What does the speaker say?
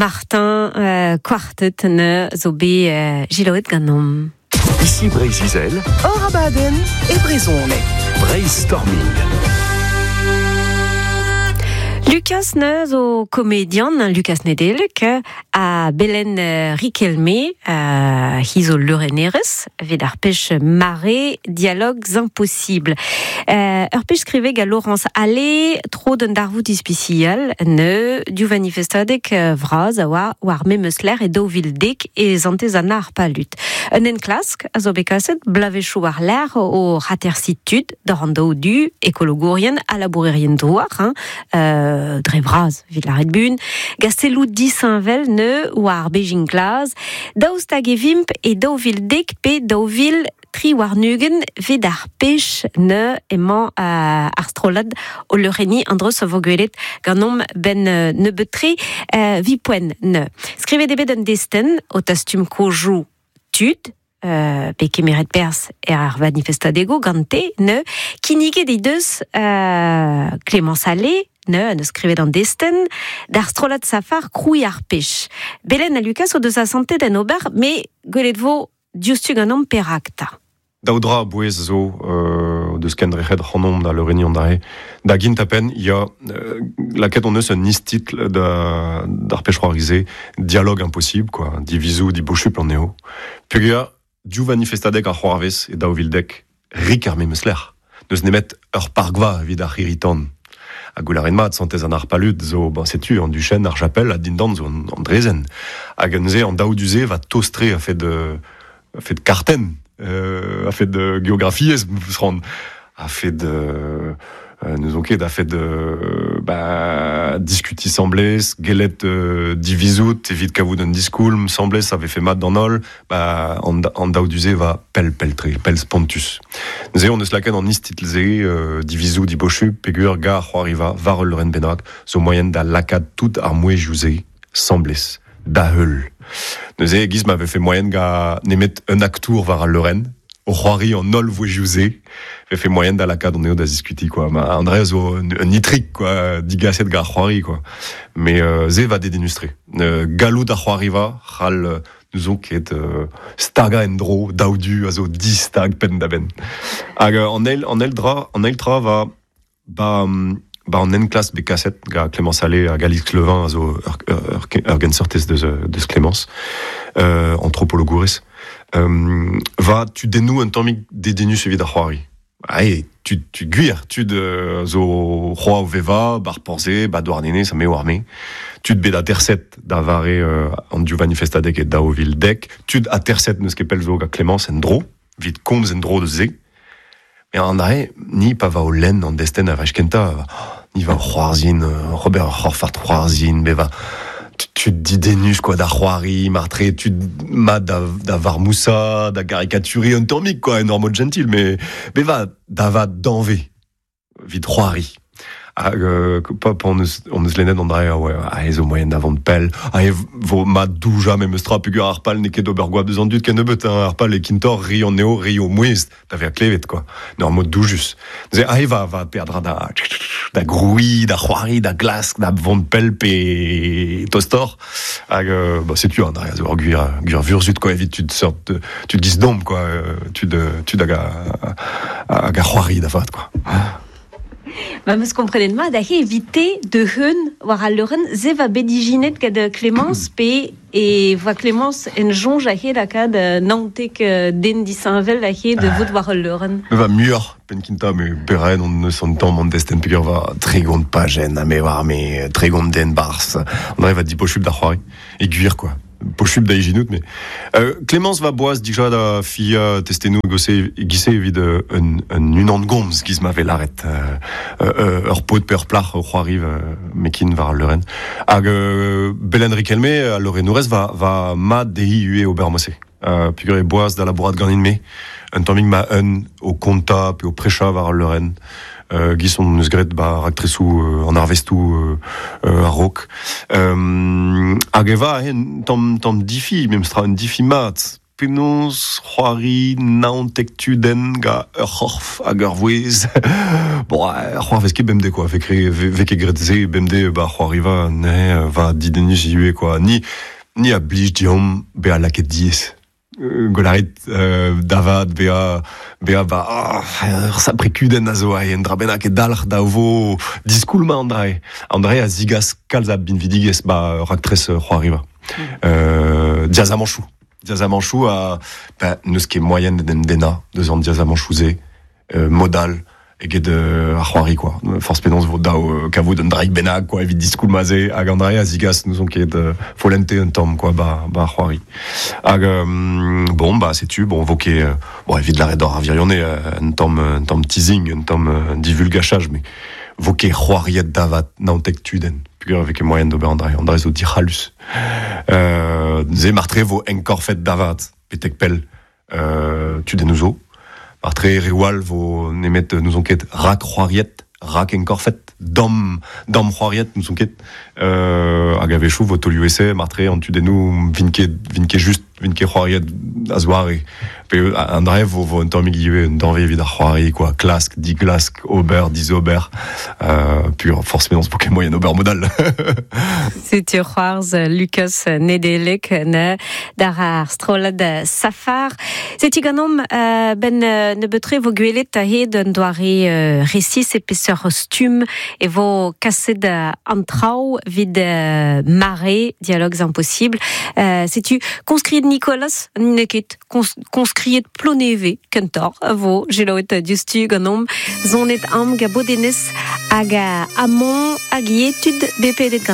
Martin Quartet ne zo be Giloet ganom. Ici Brésil, Orabaden et Brisone. Brainstorming. Lucas ne zo comédien, Lucas Nedelek, a Belen Riquelme, hizo Lureneres, vedarpech mare, dialogues impossibles. Urpech skriveg a Laurence Allé, tro d'un darvout ispicial, ne, du manifestadek vraz, a war memesler e dovildek e zantezana ar palut. Un enklask, a zo bekaset, blavechou ar l'air o ratersitud, d'orando du, ekologourien, a labourerien droar, dre braz, vid la redbun, gastelou disinvel ne war Beijing Glas, daoustag e vimp e dovildek pe dovil tri war nugen vid ar pech ne emañ ar strolad o leureni andreus a voguelet ganom ben ne betre vi poen ne. Skrivet ebet un desten o tastum kojou tud, pe kemeret pers ar manifestadego gante ne, kinige de deus Clémence Allé, ne skrivet an desten, d'ar strolad safar kroui ar pech. Belen a Lucas o deus a santé den ober, me gwelet vo diustu ganom perakta. Daudra bouez zo deus kendrec'het c'hanom da leureni an dare. Da gint a pen, ya laket on eus un istitl d'ar pechroarize, dialogue impossible, quoi, di vizou, di bochup an eo. Pugia, diou manifestadek ar c'hoarvez e daovildek rik ar memesler. Neus nemet ur pargva vid ar c'hiritan. A goularen mat, santez an ar palut, zo, ben setu, an duchen, ar chapel, a dindan zo an drezen. Hag an ze, an daouduze, va tostre a fait de karten, a fait de géographie, a fait de... nous on ket a fait de discuti semblez, gelet divizout, evit kavout d'un diskoulm, semblez avait fait mat dans ol, an daouduze va pel spontus. Nous on eus laken an istitlze, divizout, di bochup, pegur, gar, c'hoariva, varol leuren benrak, zo moyen da lakad tout ar mouejouze, semblez, da heul. Nous giz m'avait fait moyen ga nemet un actour var al leuren, au c'hoari en ol vouejouze, fait moyen da lakad on eo da discuti, quoi. Ma André zo un nitrik, quoi, digaset ga c'hoari, quoi. Mais ze va dédénustrer. Galou da c'hoariva, c'hal nous on ket staga en dro, daoudu, a zo di stag pen da ben. Hag an el tra va an enklas bekaset ga Clémence Allé a Galix Levin a zo ur gen sortez deus Clémence, anthropologourez. Va tu denou un tammig dédénus evit ar c'hoari. Aïe, tu guir, tu de zo roi o veva, bar porze, ba douarnene, ça me warme. Tu de beda terset da vare an diou manifestadek et da o vildek. Tu de a terset neus kepel zo ga Clémence en dro, vid komz en dro de ze. Mais an dare, ni pa va o len an desten a vachkenta, ni va o c'hoarzin, Robert Horfart c'hoarzin, beva... Tu dis denus, quoi, da c'hoari, martre, tu ma da varmoussa, da caricaturi un tomique, quoi, un normo gentil, mais va, da va d'enve, vid c'hoari. Pop, on eus lennet an dre, ouais, ezo moyen d'avant de pelle, vo ma douja, même stra, pugur ar pal, neket obergoab deus an dut, ken ebeut, ar pal, e kintor, ri an neo, ri o mouez, d'ave a klevet, quoi, normo doujus. Va perdra da groui, da c'hoari, da glask, da vant de pelle, pe tostor, c'est tu, an dre, zo guir vurzut, quoi, evit, tu te giz dom, quoi, tu da ga c'hoari, da vat, quoi. Ma meus komprenet ma, da evite de heun war al leuren, ze va bediginet kad Clémence pe e va Clémence en jonge a he da kad nantek den disinvel a he de vout war al leuren. Va muur, penkinta, me beren, on ne son tamm an desten pegur va tregont pagen, a me war me tregont den bars. On arrive à di pochup da c'hoari, e guir, quoi. Pochup da ejinout, mais Clémence va boaz dija da fia testenou gise evit un unan gomz giz ma velaret ur pot per plach o c'hoariv mekin var leuren. Hag Belen Riquelme a leurenourez va ma dehi ue o bermose. Pugur e boaz da labourat ganin me, un tammig ma un o konta pe o precha var leuren. Gison eus gret raktresou an arvestou a rok. Hag eva tam difi, mem stra un difi mat, forspenoz, c'hoari, naontektuden, ga horf, hag ur vouez. Bon, c'hoar vez ket bemde, quoi, veke gretze, bemde, c'hoari va didenus iue, quoi. Ni a blij diom, be a laket diez. Golarit davad bea sa prekuden a zo en drabena ket dalr da vo diskoulma André a zigas kalza bin vidiges raktres c'hoariva. Diaz a manchou a neus ket moyen dena deus an diaz a manchouze modal eget a c'hoari, quoi. Force pénonce vo dao kavout un draik benag, quoi, evit diskoulmaze, hag André a zigas nous on ket folente un tom, quoi, ba c'hoari. Hag, bon, sais-tu, bon, vo ket, bon, evit la redor a virionne, un tom teasing, un tom divulgachage, mais vo ket c'hoariet davat naontektuden, pugur avec moyen d'ober André zo dirhalus. Ze martre vo enkorfet davat, petek pel, tuden ouzo. Martre rewal vo nemet nous on ket rak c'hoariet, rak enkorfet, dom c'hoariet nous on ket, hag avechou vo tolioese, martre an tudenou vinke c'hoariet a zoare. Pe André vo un tammig iwe un danve evit ar c'hoari, quoi, klask, di klask, ober, dizober, pur forcément po ket moyen ober modal. C'est c'hoarz Lucas Nedelek ne dar ar strolad safar. C'est ganom ben ne betre vo gwelet a hed un doare resis epeseur stum e vo kaset antrao vid mare, dialogues impossibles. C'est-tu conscrit Nicolas neket conscrit ploneve kentor vo geloet justu ganom zonet am gabodenes hag amon hag etud bepet